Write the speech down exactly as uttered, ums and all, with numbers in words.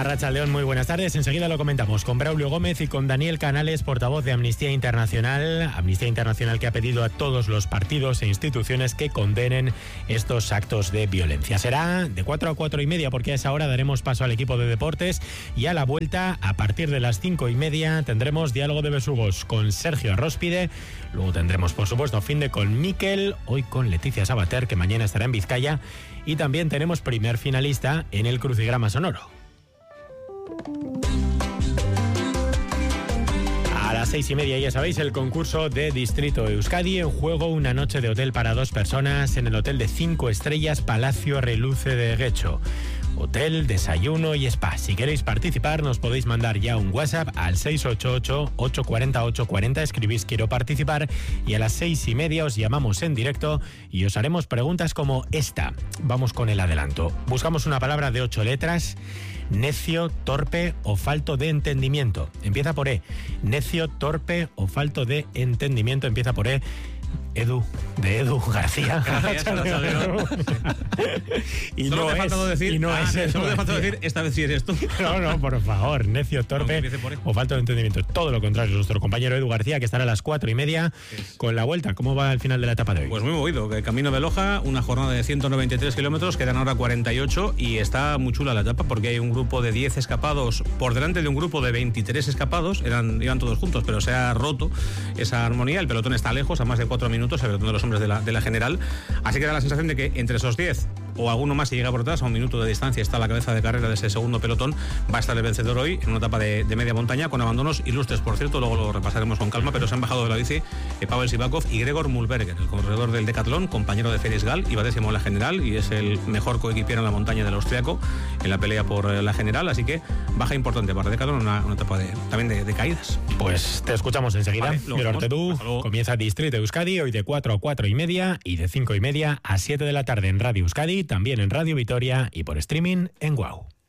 Arratsaldeón, muy buenas tardes. Enseguida lo comentamos con Braulio Gómez y con Daniel Canales, portavoz de Amnistía Internacional. Amnistía Internacional que ha pedido a todos los partidos e instituciones que condenen estos actos de violencia. Será de cuatro a cuatro y media, porque a esa hora daremos paso al equipo de deportes y a la vuelta, a partir de las cinco y media, tendremos diálogo de besugos con Sergio Arróspide. Luego tendremos, por supuesto, fin de con Miquel, hoy con Leticia Sabater, que mañana estará en Vizcaya. Y también tenemos primer finalista en el Crucigrama Sonoro. A las seis y media, ya sabéis, el concurso de Distrito Euskadi. En juego una noche de hotel para dos personas en el hotel de cinco estrellas Palacio Reluce de Guecho. Hotel, desayuno y spa. Si queréis participar, nos podéis mandar ya un WhatsApp al seis ocho ocho, ocho cuatro cero, ocho cuatro cero. Escribís quiero participar y a las seis y media os llamamos en directo y os haremos preguntas como esta. Vamos con el adelanto. Buscamos una palabra de ocho letras. Necio, torpe o falto de entendimiento. Empieza por E. Necio, torpe o falto de entendimiento. Empieza por E. Edu, de Edu García. Gracias, y, no es, decir, y no ah, es eso. Solo me falta decir, esta vez sí eres tú. No, no, por favor, necio, torpe o falta de entendimiento. Todo lo contrario, nuestro compañero Edu García, que estará a las cuatro y media es. con la vuelta. ¿Cómo va el final de la etapa de hoy? Pues muy movido. Camino de Loja, una jornada de ciento noventa y tres kilómetros, quedan ahora cuarenta y ocho y está muy chula la etapa porque hay un grupo de diez escapados por delante de un grupo de veintitrés escapados. Eran, iban todos juntos, pero se ha roto esa armonía. El pelotón está lejos, a más de cuatro minutos, el pelotón de los hombres de la, de la general. Así que da la sensación de que entre esos diez o alguno más, si llega por atrás, a un minuto de distancia, está a la cabeza de carrera de ese segundo pelotón. Va a estar el vencedor hoy en una etapa de, de media montaña con abandonos ilustres, por cierto, luego lo repasaremos con calma, pero se han bajado de la bici eh, Pavel Sivakov y Gregor Mulberger, el corredor del Decathlon, compañero de Félix Gall, iba décimo en la general y es el mejor coequipiero en la montaña del austriaco en la pelea por eh, la general, así que baja importante para Decathlon, una, una etapa de, también de, de caídas. Pues te escuchamos enseguida. Vale, Ortedú, comienza Distrito Euskadi hoy de cuatro a cuatro y media y de cinco y media a siete de la tarde en Radio Euskadi, también en Radio Vitoria y por streaming en Guau.